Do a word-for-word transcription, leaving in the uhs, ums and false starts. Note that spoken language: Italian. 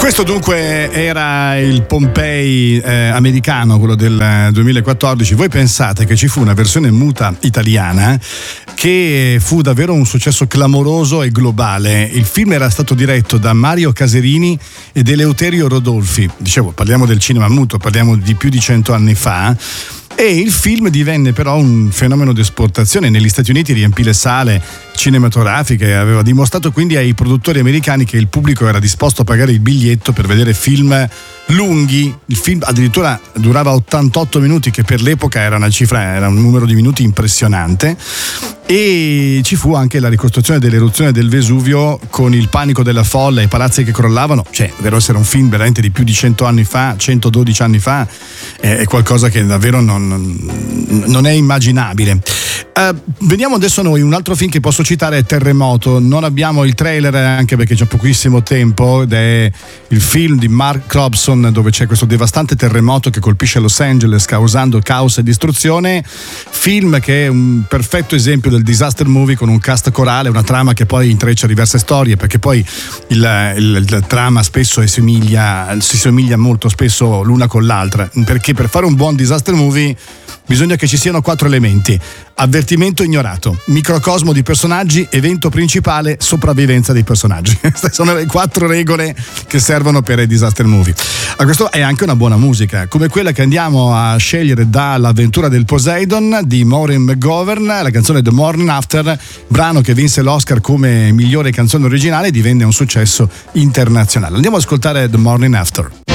Questo dunque era il Pompei eh, americano, quello del duemilaquattordici. Voi pensate che ci fu una versione muta italiana che fu davvero un successo clamoroso e globale. Il film era stato diretto da Mario Caserini ed Eleuterio Rodolfi. Dicevo, parliamo del cinema muto, parliamo di più di cento anni fa. E il film divenne però un fenomeno di esportazione. Negli Stati Uniti riempì le sale cinematografiche e aveva dimostrato quindi ai produttori americani che il pubblico era disposto a pagare il biglietto per vedere film lunghi. Il film addirittura durava ottantotto minuti, che per l'epoca era una cifra, era un numero di minuti impressionante. E ci fu anche la ricostruzione dell'eruzione del Vesuvio con il panico della folla e i palazzi che crollavano. Cioè, deve essere un film veramente di più di cento anni fa, centododici anni fa, è qualcosa che davvero non, non è immaginabile. Uh, veniamo adesso a noi, un altro film che posso citare è Terremoto. Non abbiamo il trailer anche perché c'è pochissimo tempo, ed è il film di Mark Robson, dove c'è questo devastante terremoto che colpisce Los Angeles causando caos e distruzione. Film che è un perfetto esempio del disaster movie, con un cast corale, una trama che poi intreccia diverse storie, perché poi il, il, il trama spesso si somiglia, si somiglia molto spesso l'una con l'altra, perché per fare un buon disaster movie bisogna che ci siano quattro elementi: avvertimento ignorato, microcosmo di personaggi, evento principale, sopravvivenza dei personaggi. Queste sono le quattro regole che servono per i disaster movie. A questo è anche una buona musica, come quella che andiamo a scegliere dall'avventura del Poseidon di Maureen McGovern, la canzone The Morning After, brano che vinse l'Oscar come migliore canzone originale e divenne un successo internazionale. Andiamo ad ascoltare The Morning After.